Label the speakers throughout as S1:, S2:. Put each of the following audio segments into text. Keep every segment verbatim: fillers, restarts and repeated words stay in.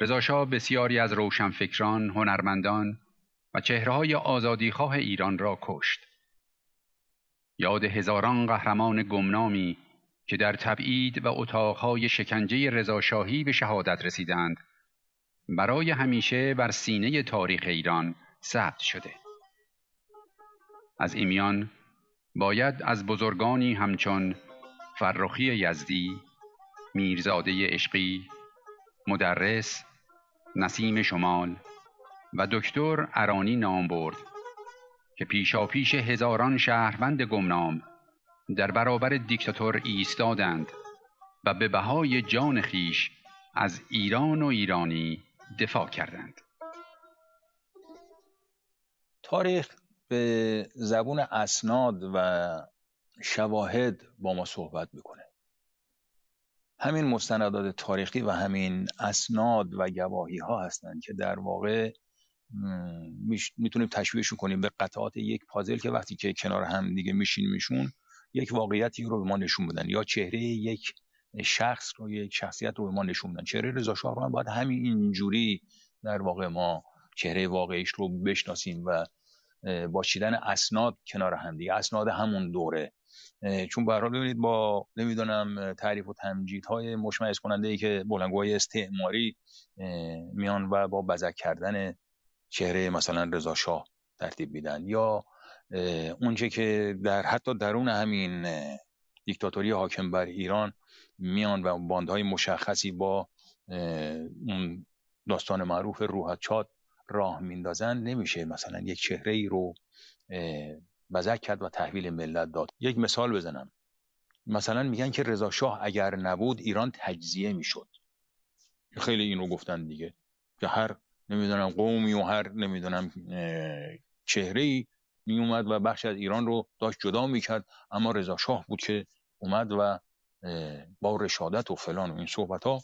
S1: رضاشاه بسیاری از روشنفکران، هنرمندان و چهره‌های آزادیخواه ایران را کشت. یاد هزاران قهرمان گمنامی که در تبعید و اتاقهای شکنجه رضاشاهی به شهادت رسیدند، برای همیشه بر سینه تاریخ ایران ثبت شده. از این میان باید از بزرگانی همچون فرخی یزدی، میرزاده عشقی، مدرس، نسیم شمال و دکتر ارانی نام برد که پیشاپیش هزاران شهروند گمنام در برابر دیکتاتور ایستادند و به بهای جان خیش از ایران و ایرانی دفاع کردند.
S2: تاریخ به زبون اسناد و شواهد با ما صحبت میکنه. همین مستندات تاریخی و همین اسناد و گواهی ها هستند که در واقع میتونیم تشبیهشون کنیم به قطعات یک پازل که وقتی که کنار هم دیگه میشینیمشون یک واقعیتی رو به ما نشون بدن، یا چهره یک شخص رو، یک شخصیت رو به ما نشون بدن. چهره رضا شاه رو هم باید همین اینجوری در واقع ما چهره واقعیش رو بشناسیم و با چیدن اسناد کنار هم دیگه، اسناد همون دوره. چون به هر حال ببینید با نمیدونم تعریف و تمجیدهای مشمئز کننده ای که بلندگوهای استعماری میان و با بزک کردن چهره مثلا رضا شاه ترتیب میدن، یا اونچه که در حتی درون همین دیکتاتوری حاکم بر ایران میان و باندهای مشخصی با اون داستان معروف روح چاد راه میندازن، نمیشه مثلا یک چهره ای رو بزک کرد و تحویل ملت داد. یک مثال بزنم، مثلا میگن که رضا شاه اگر نبود ایران تجزیه میشد. خیلی این رو گفتن دیگه، که هر نمیدونم قومی و هر نمیدونم چهره‌ای می اومد و بخش از ایران رو داشت جدا میکرد، اما رضا شاه بود که اومد و با رشادت و فلان و این صحبت ها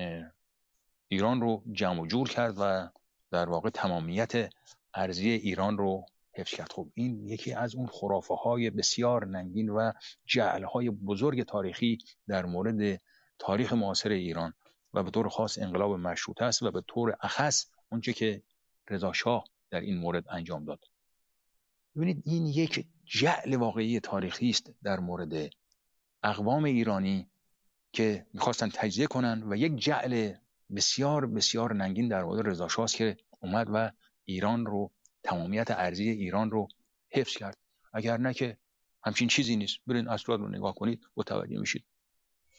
S2: ایران رو جمع و جور کرد و در واقع تمامیت ارضی ایران رو حفظ کرد. خب این یکی از اون خرافه های بسیار ننگین و جعل های بزرگ تاریخی در مورد تاریخ معاصر ایران و به طور خاص انقلاب مشروطه است و به طور اخص اونچه که رضا شاه در این مورد انجام داد. ببینید این یک جعل واقعی تاریخی است در مورد اقوام ایرانی که میخواستن تجزیه کنن و یک جعل بسیار بسیار ننگین در مورد رضا شاه است که اومد و ایران رو، تمامیت ارضی ایران رو حفظ کرد. اگر نه که همچین چیزی نیست. برین اسناد رو نگاه کنید متوجه میشید.